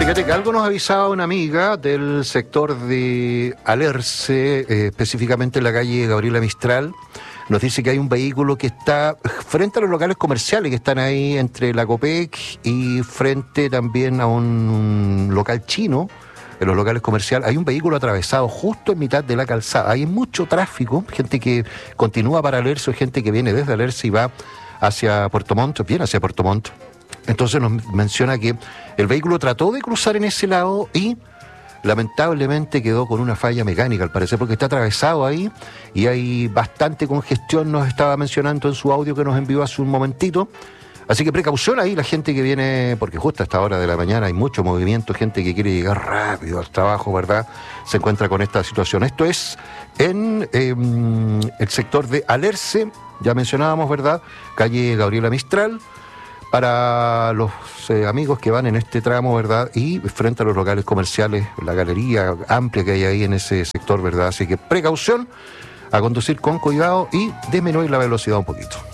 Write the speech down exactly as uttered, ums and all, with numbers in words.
Fíjate que algo nos avisaba una amiga del sector de Alerce, eh, específicamente en la calle Gabriela Mistral. Nos dice que hay un vehículo que está frente a los locales comerciales que están ahí entre la Copec y frente también a un, un local chino. En los locales comerciales hay un vehículo atravesado justo en mitad de la calzada. Hay mucho tráfico, gente que continúa para Alerce, gente que viene desde Alerce y va hacia Puerto Montt, viene hacia Puerto Montt. Entonces nos menciona que el vehículo trató de cruzar en ese lado y lamentablemente quedó con una falla mecánica, al parecer, porque está atravesado ahí y hay bastante congestión, nos estaba mencionando en su audio que nos envió hace un momentito. Así que precaución ahí, la gente que viene, porque justo a esta hora de la mañana hay mucho movimiento, gente que quiere llegar rápido al trabajo, ¿verdad? Se encuentra con esta situación. Esto es en eh, el sector de Alerce, ya mencionábamos, ¿verdad? Calle Gabriela Mistral. Para los eh, amigos que van en este tramo, ¿verdad? Y frente a los locales comerciales, la galería amplia que hay ahí en ese sector, ¿verdad? Así que precaución, a conducir con cuidado y disminuir la velocidad un poquito.